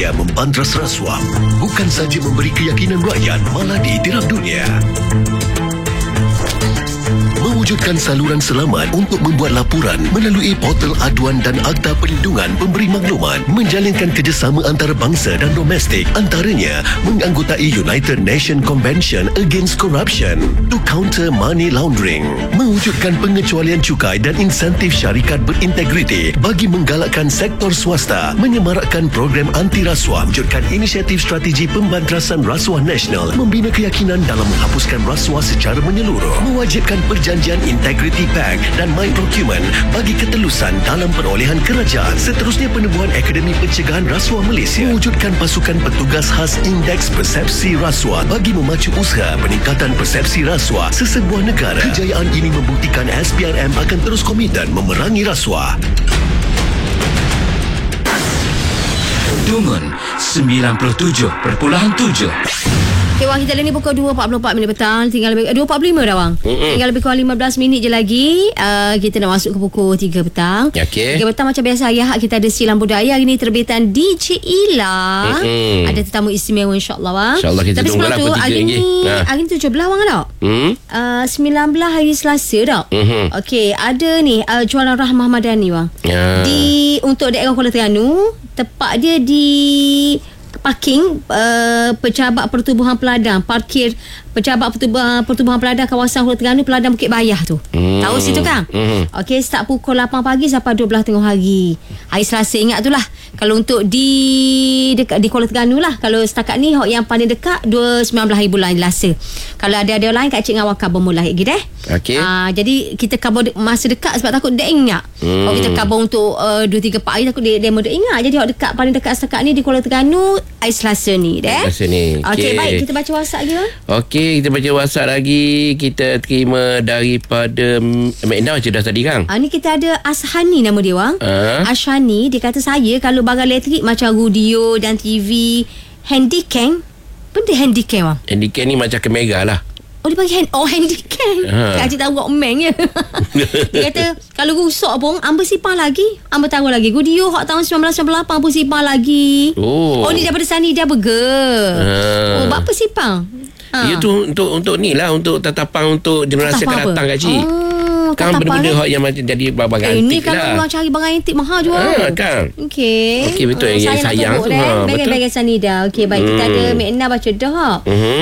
Malaysia membantras rasuah bukan saja memberi keyakinan rakyat, malah diiktiraf dunia. Mewujudkan saluran selamat untuk membuat laporan melalui portal aduan dan Akta Perlindungan Pemberi Maklumat, menjalinkan kerjasama antarabangsa dan domestik, antaranya menganggotai United Nations Convention Against Corruption to counter money laundering, mewujudkan pengecualian cukai dan insentif syarikat berintegriti bagi menggalakkan sektor swasta, menyemarakkan program anti rasuah, wujudkan inisiatif strategi pembantrasan rasuah nasional, membina keyakinan dalam menghapuskan rasuah secara menyeluruh, mewajibkan perjanjian Integrity Pact dan My Procurement bagi ketelusan dalam perolehan kerajaan. Seterusnya, penubuhan Akademi Pencegahan Rasuah Malaysia, mewujudkan pasukan petugas khas Indeks Persepsi Rasuah bagi memacu usaha peningkatan persepsi rasuah sesebuah negara. Kejayaan ini membuktikan SPRM akan terus komited memerangi rasuah. Dungun 97.7. Okay, Wang, kita ni pukul 2.44 petang. Tinggal lebih 2.45 dah, Wang. Tinggal lebih kurang 15 minit je lagi. Kita nak masuk ke pukul 3 petang. 3 petang macam biasa, ayah kita ada Silang Budaya. Hari ni terbitan DJ Ila. Ada tetamu istimewa, insyaAllah, Wang. InsyaAllah kita tunggulah pukul 3 lagi. Hari ni 17, Wang, tak? 19 hari Selasa, tak? Okey, ada ni jualan Rahmah Madani, Wang. Untuk daerah Kuala Terengganu. Tepat dia di parking Pejabat Pertubuhan Peladang, parkir Pejabat Pertubuhan Peladang kawasan Kuala Terengganu, Peladang Bukit Bayah tu. Tahu situ kan? Okey, start pukul 8 pagi sampai 12 tengah hari. Hari Selasa, ingat tu lah. Kalau untuk di Kuala Terengganu lah. Kalau setakat ni yang paling dekat 19 hari bulan Selasa. Kalau ada lain, Kak Cik dengan Wakar bermula lagi deh. Okey. Jadi kita cover masa dekat sebab takut dia ingat. Kalau kita cover untuk 2-3-4 hari, takut dia dia ingat. Jadi dekat paling dekat setakat ni di Kuala Terengganu hari Selasa ni deh. Selasa ni. Okey, baik, kita baca WhatsApp lagi, Bang. Okey, kita baca WhatsApp lagi. Kita terima daripada Mekna macam dah tadi, Kang. Ni kita ada Ashani nama dia, Wang. Ashani, dia kata saya kalau barang elektrik macam radio dan TV, handycam. Benda handycam, Wang? Handycam ni macam kamera lah. Oh, dia panggil handycam. Kak Cik tahu Walkman je. Dia kata kalau rusak pun Amba simpan lagi. Amba taruh lagi video hak tahun 1998 pun simpan lagi. Oh, ni daripada Sani dia burger. Buat apa simpan? Ia tu untuk ni lah, untuk tatapan untuk generasi akan datang, Kak Cik. Kan benda-benda hak yang macam jadi barang antik lah. Ini kan orang cari barang antik mahal jual. Kan. Okey, betul yang sayang tu. Bagai-bagai Sani dah. Okey, baik, kita ada Mekna baca dah.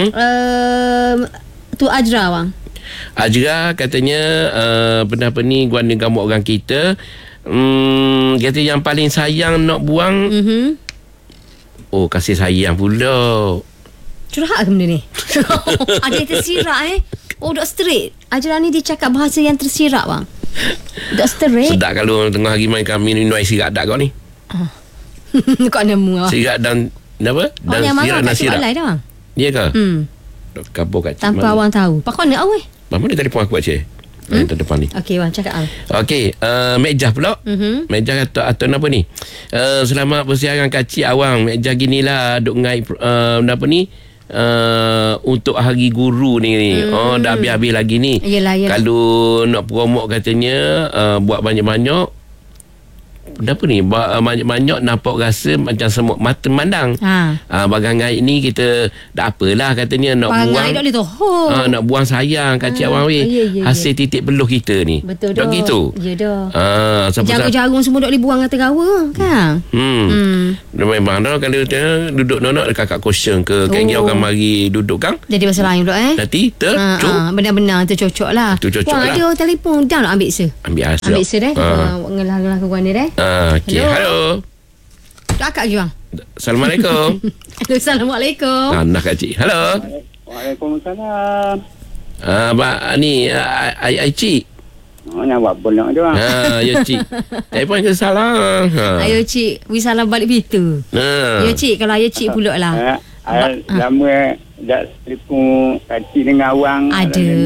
Tu Ajra, Wang. Ajra katanya apa ni guanda gamuk orang kita. Kata yang paling sayang nak buang. Oh, kasih sayang pula. Curhat ke benda ni? Ada yang tersirat Oh, dok straight. Ajra ni dia cakap bahasa yang tersirat, Bang. Dok straight. Sedap kalau tengah hari main kami minum air sirat dak kau ni. Kau nemu. Sirat dan apa? Dan sirat dan sirat. Dah, Bang. Ya ke? Kabur kat tanpa awang tahu. Pak kau nak awal? Mama dia telefon aku Cik. Yang depan ni. Okey, Bang, cakap al. Okey, Mejah pula. Mejah kata atau apa ni? Selamat bersiaran Kak Cik awang. Mejah ginilah duk ngai apa ni? Untuk hari guru ni. Dah habis-habis lagi ni. Yelah. Kalau nak promote katanya buat banyak-banyak. Apa ni? Banyak-banyak nampak rasa macam semut mata mandang. Barang air ni kita tak apalah katanya nak barang buang. Barang air tak nak buang sayang Kak Cik awang weh. Hasil titik peluh kita ni. Betul dah. Gitu. Ya dah. Jarum-jarum semua dok dibuang atas rawa kan? Memang dah kalau duduk nonok dekat kat kosong ke kan orang mari duduk kan. Jadi masalah lain pula Nanti tercocok. Benar-benar tercocok lah. Wah, ada telefon dah nak ambil se. Ambil se deh. Ngelah-ngelah ke guana deh. Okey, halo. Kakak je, Bang. Assalamualaikum. Assalamualaikum. Nak Kak Cik. Halo. Waalaikumsalam. Ni ai Cik. Nak buat bolong tu. Ya Cik. Telefon ke salah. Ayo Cik, wi salam balik begitu. Ya Cik, kalau ya Cik pulak lah. Lama dah telefon Kak Cik dengan awang. Ada.